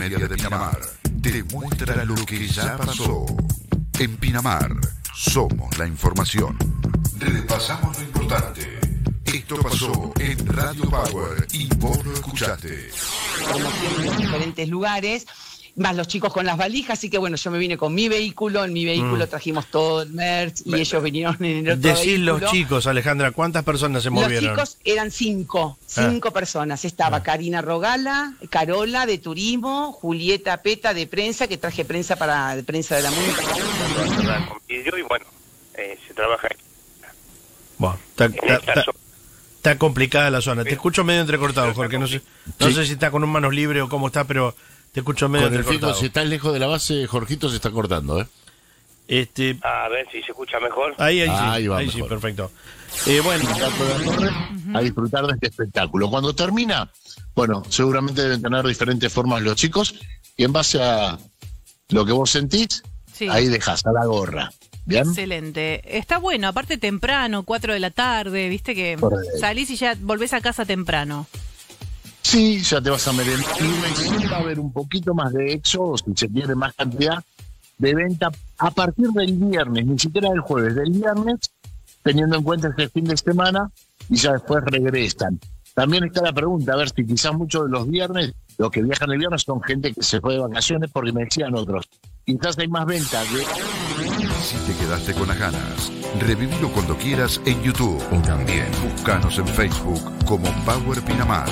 Multimedia de Pinamar te muestra lo que ya pasó. En Pinamar somos la información. Repasamos lo importante. Esto pasó en Radio Power y vos lo escuchaste. En diferentes lugares, más los chicos con las valijas, así que bueno, yo me vine con mi vehículo, en mi vehículo trajimos todo el merch y ellos vinieron en el otro Decir vehículo. los chicos, Alejandra, ¿cuántas personas se movieron? Los chicos eran cinco personas. Estaba Karina Rogala, Carola de turismo, Julieta Peta de prensa, que traje prensa de prensa de la música. Y bueno, se trabaja aquí. Bueno, está complicada la zona. Te escucho medio entrecortado, Jorge. No sé si está con un manos libres o cómo está, pero te escucho medio entrecortado. Si estás lejos de la base, Jorgito se está cortando, A ver si se escucha mejor. Ahí sí, perfecto. Bueno, a disfrutar de este espectáculo. Cuando termina, bueno, seguramente deben tener diferentes formas los chicos, y en base a lo que vos sentís, ahí dejás a la gorra. ¿Bien? Excelente. Está bueno, aparte temprano, 4 de la tarde, viste que salís y ya volvés a casa temprano. Sí, ya te vas a merendar. Y va a haber un poquito más de éxodo, si se quiere más cantidad de venta a partir del viernes, ni siquiera del jueves, del viernes, teniendo en cuenta este fin de semana, y ya después regresan. También está la pregunta, a ver si quizás muchos de los viernes, los que viajan el viernes son gente que se fue de vacaciones, porque me decían otros, quizás hay más venta de... Si te quedaste con las ganas, revivilo cuando quieras en YouTube o también búscanos en Facebook como Power Pinamar.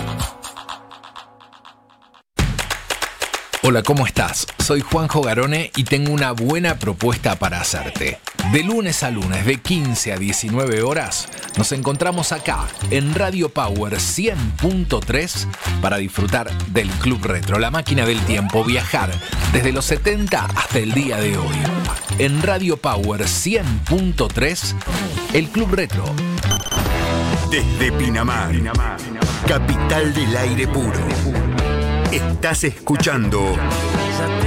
Hola, ¿cómo estás? Soy Juanjo Garone y tengo una buena propuesta para hacerte. De lunes a lunes, de 15 a 19 horas, nos encontramos acá en Radio Power 100.3 para disfrutar del Club Retro, la máquina del tiempo, viajar desde los 70 hasta el día de hoy. En Radio Power 100.3, el Club Retro. Desde Pinamar, capital del aire puro. Estás escuchando